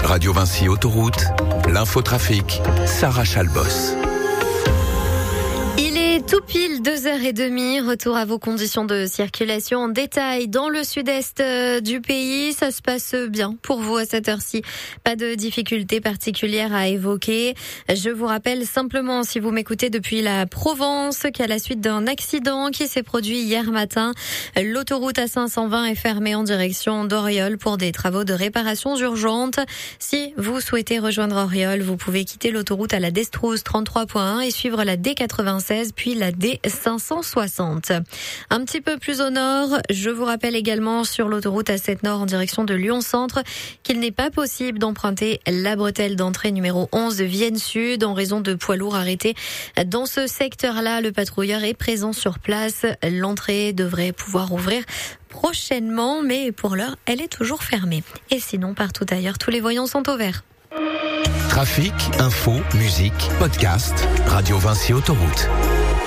Radio Vinci Autoroute, l'infotrafic, Sarah Chalbos. Il est tout pile 2h30, retour à vos conditions de circulation en détail dans le sud-est du pays. Ça se passe bien pour vous à cette heure-ci. Pas de difficultés particulières à évoquer. Je vous rappelle simplement, si vous m'écoutez depuis la Provence, qu'à la suite d'un accident qui s'est produit hier matin, l'autoroute A520 est fermée en direction d'Oriol pour des travaux de réparation urgente. Si vous souhaitez rejoindre Oriol, vous pouvez quitter l'autoroute à la Destrousse 33.1 et suivre la D96 puis la D560. Un petit peu plus au nord, je vous rappelle également sur l'autoroute A7 Nord en direction de Lyon Centre qu'il n'est pas possible d'emprunter la bretelle d'entrée numéro 11 de Vienne Sud en raison de poids lourds arrêtés. Dans ce secteur-là, le patrouilleur est présent sur place. L'entrée devrait pouvoir ouvrir prochainement, mais pour l'heure, elle est toujours fermée. Et sinon, partout ailleurs, tous les voyants sont au vert. Trafic, info, musique, podcast, Radio Vinci Autoroute.